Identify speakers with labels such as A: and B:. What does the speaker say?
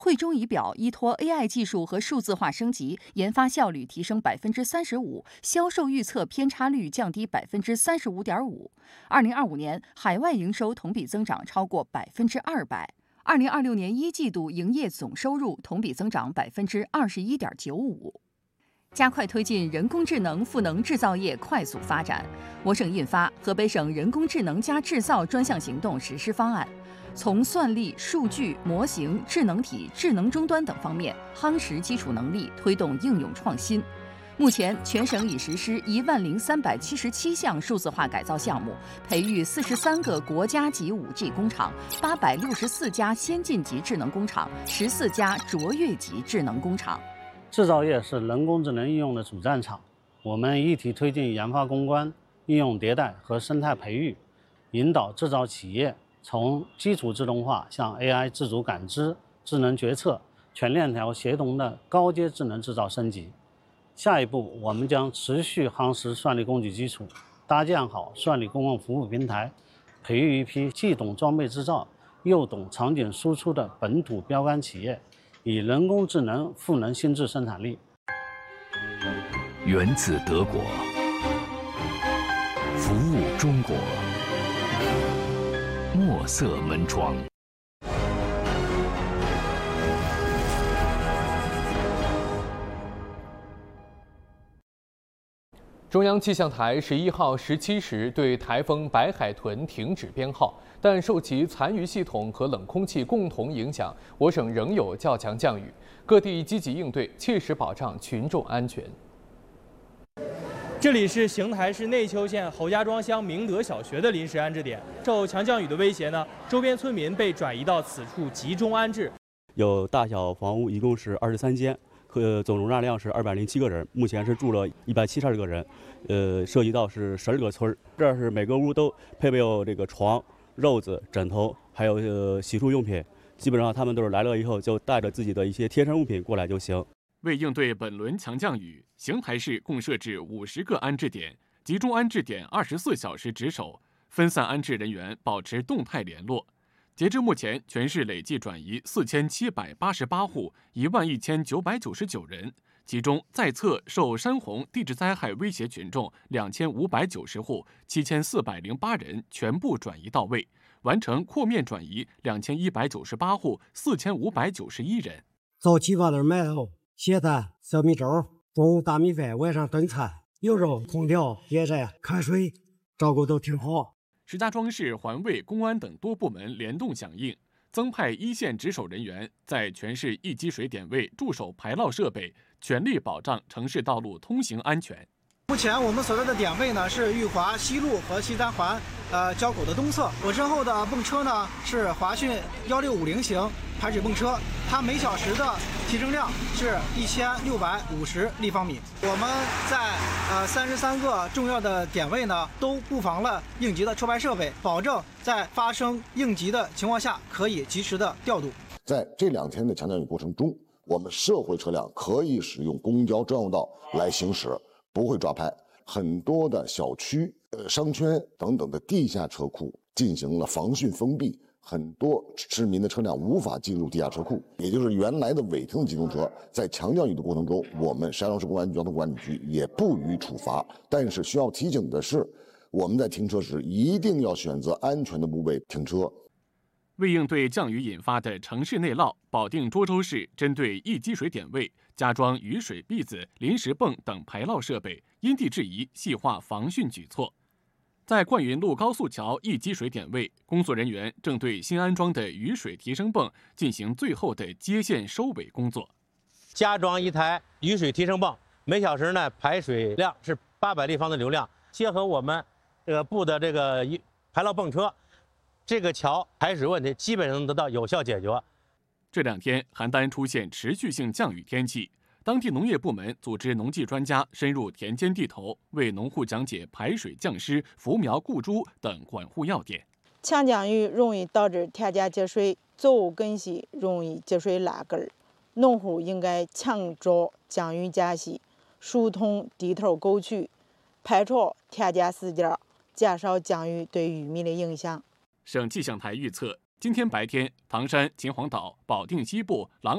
A: 汇中仪表依托 AI 技术和数字化升级，研发效率提升35%，销售预测偏差率降低35.5%。2025年海外营收同比增长超过200%。2026年1季度营业总收入同比增长21.95%。加快推进人工智能赋能制造业快速发展，我省印发《河北省人工智能加制造专项行动实施方案》，从算力、数据、模型、智能体、智能终端等方面夯实基础能力，推动应用创新。目前，全省已实施10377项数字化改造项目，培育43个国家级5G 工厂，864家先进级智能工厂，14家卓越级智能工厂。
B: 制造业是人工智能应用的主战场，我们一体推进研发攻关、应用迭代和生态培育，引导制造企业从基础自动化向 AI 自主感知、智能决策、全链条协同的高阶智能制造升级。下一步，我们将持续夯实算力供给基础，搭建好算力公共服务平台，培育一批既懂装备制造又懂场景输出的本土标杆企业，以人工智能赋能新质生产力。
C: 源自德国，服务中国，墨色门窗。
D: 中央气象台11号17时对台风白海豚停止编号，但受其残余系统和冷空气共同影响，我省仍有较强降雨，各地积极应对，切实保障群众安全。
E: 这里是邢台市内丘县侯家庄乡明德小学的临时安置点，受强降雨的威胁呢，周边村民被转移到此处集中安置。
F: 有大小房屋一共是23间。总容纳量是207个人，目前是住了172个人，涉及到是12个村。这是每个屋都配备有这个床、褥子、枕头，还有洗漱用品。基本上他们都是来了以后就带着自己的一些贴身物品过来就行。
G: 为应对本轮强降雨，邢台市共设置50个安置点，集中安置点24小时值守，分散安置人员保持动态联络。截至目前，全市累计转移4788户，11999人，其中在册受山洪、地质灾害威胁群众2590户，7408人全部转移到位，完成扩面转移2198户，4591人。
H: 早起8点买了咸菜、小米粥，中午大米饭，晚上炖菜，有肉、空调、电扇、开水，照顾都挺好。
G: 石家庄市环卫、公安等多部门联动响应，增派一线值守人员在全市一积水点位驻守排涝设备，全力保障城市道路通行安全。
I: 目前我们所在的点位呢是裕华西路和西三环交口的东侧。我身后的泵车呢是华讯1650型排水泵车，它每小时的提升量是1650立方米。我们在33个重要的点位呢都布防了应急的抽排设备，保证在发生应急的情况下可以及时的调度。
J: 在这2天的强降雨过程中，我们社会车辆可以使用公交专用道来行驶，不会抓拍。很多的小区、商圈等等的地下车库进行了防汛封闭，很多市民的车辆无法进入地下车库，也就是原来的违停的机动车，在强降雨的过程中，我们石家庄市公安局交通管理局也不予处罚。但是需要提醒的是，我们在停车时一定要选择安全的部位停车。
G: 为应对降雨引发的城市内涝，保定涿州市针对易积水点位加装雨水篦子、临时泵等排涝设备，因地制宜细化防汛举措。在灌云路高速桥易积水点位，工作人员正对新安装的雨水提升泵进行最后的接线收尾工作。
K: 加装一台雨水提升泵，每小时呢排水量是800立方的流量，结合我们布的这个排涝泵车，这个桥排水问题基本上得到有效解决。
G: 这2天，邯郸出现持续性降雨天气，当地农业部门组织农技专家深入田间地头，为农户讲解排水降湿、扶苗固株等管护要点。
L: 强降雨容易导致田间积水，作物根系容易积水拉根儿，农户应该强着降雨间隙，疏通地头沟渠，排除田间死角，减少降雨对玉米的影响。
G: 省气象台预测，今天白天，唐山、秦皇岛、保定西部、廊